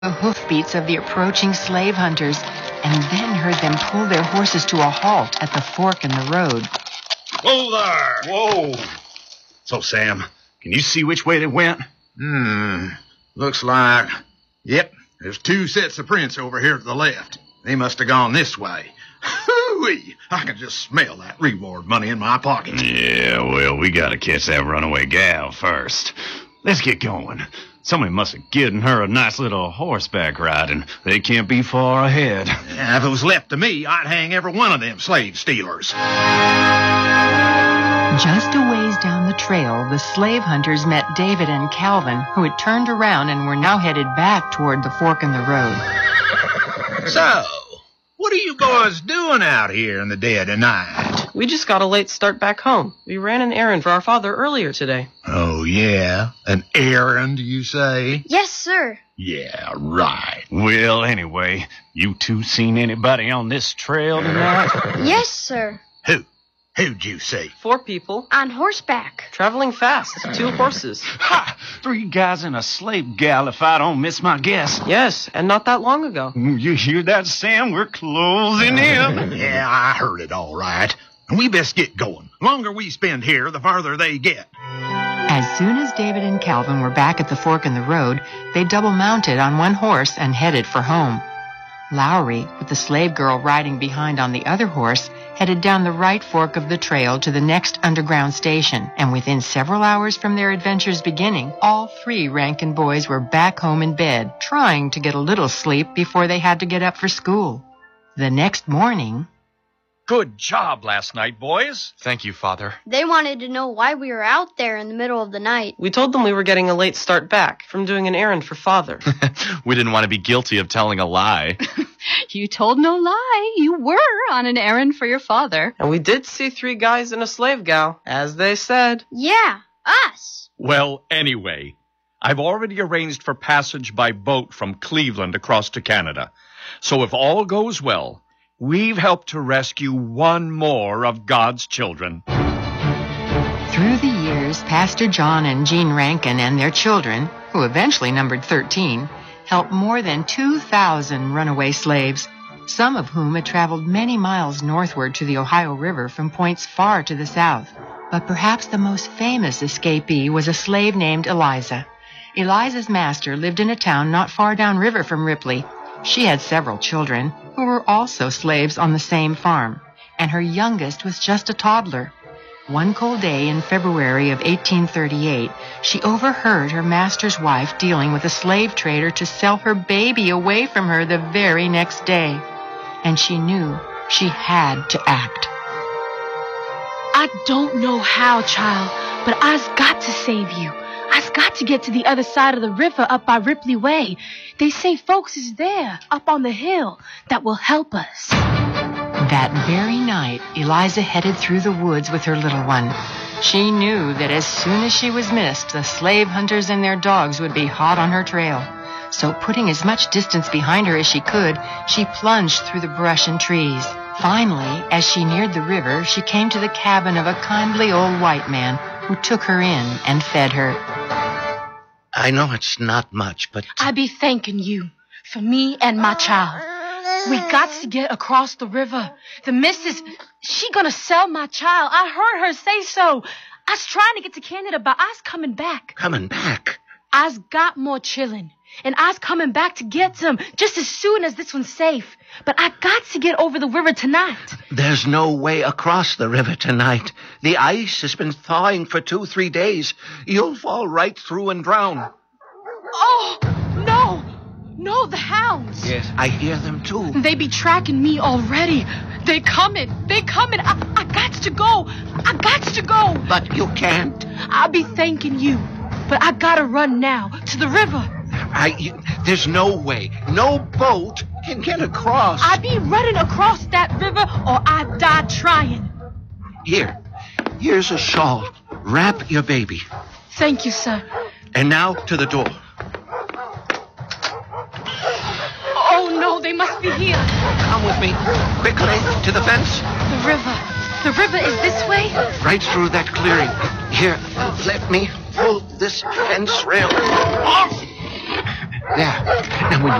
the hoofbeats of the approaching slave hunters, and then heard them pull their horses to a halt at the fork in the road. Whoa there! Whoa! So, Sam, can you see which way they went? Looks like... Yep, there's 2 sets of prints over here to the left. They must have gone this way. Hoo-wee! I can just smell that reward money in my pocket. Yeah, well, we gotta catch that runaway gal first. Let's get going. Somebody must have given her a nice little horseback ride, and they can't be far ahead. Yeah, if it was left to me, I'd hang every one of them slave stealers. Just a ways down the trail, the slave hunters met David and Calvin, who had turned around and were now headed back toward the fork in the road. So, what are you boys doing out here in the dead of night? We just got a late start back home. We ran an errand for our father earlier today. Oh, yeah? An errand, you say? Yes, sir. Yeah, right. Well, anyway, you 2 seen anybody on this trail tonight? Yes, sir. Who'd you see? 4 people. On horseback. Traveling fast. 2 horses. Ha! 3 guys and a slave gal, if I don't miss my guess. Yes, and not that long ago. You hear that, Sam? We're closing in. Yeah, I heard it all right. We best get going. The longer we spend here, the farther they get. As soon as David and Calvin were back at the fork in the road, they double-mounted on one horse and headed for home. Lowry, with the slave girl riding behind on the other horse, headed down the right fork of the trail to the next underground station, and within several hours from their adventure's beginning, all 3 Rankin boys were back home in bed, trying to get a little sleep before they had to get up for school. The next morning... Good job last night, boys. Thank you, Father. They wanted to know why we were out there in the middle of the night. We told them we were getting a late start back from doing an errand for Father. We didn't want to be guilty of telling a lie. You told no lie. You were on an errand for your father. And we did see 3 guys and a slave gal, as they said. Yeah, us. Well, anyway, I've already arranged for passage by boat from Cleveland across to Canada. So if all goes well, we've helped to rescue 1 more of God's children. Through the years, Pastor John and Jean Rankin and their children, who eventually numbered 13, helped more than 2,000 runaway slaves, some of whom had traveled many miles northward to the Ohio River from points far to the south. But perhaps the most famous escapee was a slave named Eliza. Eliza's master lived in a town not far downriver from Ripley. She had several children, who were also slaves on the same farm, and her youngest was just a toddler. One cold day in February of 1838, she overheard her master's wife dealing with a slave trader to sell her baby away from her the very next day. And she knew she had to act. I don't know how, child, but I's got to save you. I's got to get to the other side of the river up by Ripley Way. They say folks is there, up on the hill, that will help us. That very night, Eliza headed through the woods with her little one. She knew that as soon as she was missed, the slave hunters and their dogs would be hot on her trail. So putting as much distance behind her as she could, she plunged through the brush and trees. Finally, as she neared the river, she came to the cabin of a kindly old white man who took her in and fed her. I know it's not much, but... I be thanking you for me and my child. We got to get across the river. The missus, she gonna sell my child. I heard her say so. I's trying to get to Canada, but I's coming back. Coming back? I's got more chillin', and I's coming back to get them just as soon as this one's safe. But I got to get over the river tonight. There's no way across the river tonight. The ice has been thawing for 2-3 days. You'll fall right through and drown. Oh, no. No, the hounds. Yes, I hear them too. They be tracking me already. They coming. I got to go. I got to go. But you can't. I'll be thanking you. But I gotta run now to the river. There's no way. No boat can get across. I be running across that river or I die trying. Here's a shawl. Wrap your baby. Thank you, sir. And now to the door. Oh, no, they must be here. Come with me. Quickly, to the fence. The river is this way? Right through that clearing. Here, let me pull this fence rail off. There. Now, when